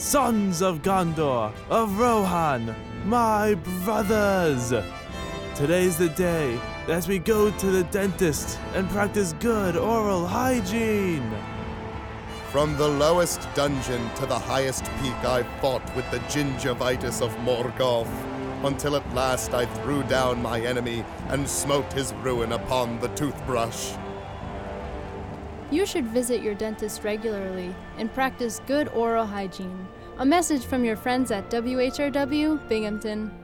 sons of Gondor, of Rohan, my brothers. Today's the day that we go to the dentist and practice good oral hygiene. From the lowest dungeon to the highest peak, I fought with the gingivitis of Morgoth, until at last I threw down my enemy and smote his ruin upon the toothbrush. You should visit your dentist regularly and practice good oral hygiene. A message from your friends at WHRW Binghamton.